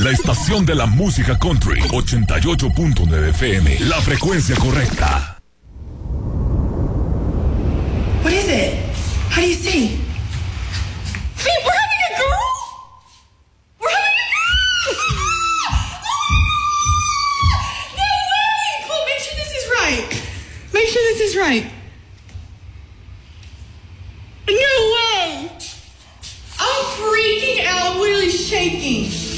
La estación de la música country, 88.9 FM, la frecuencia correcta. What is it? How do you see? Hey, we're having a girl? We're having a girl! No way! Cool, make sure this is right. Make sure this is right. No way! I'm freaking out. I'm literally shaking.